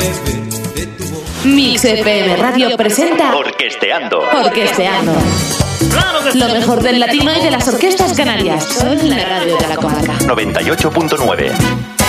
Mix FM Radio presenta Orquesteando. Lo mejor del latino y de las orquestas canarias. Son la radio de la comarca. 98.9.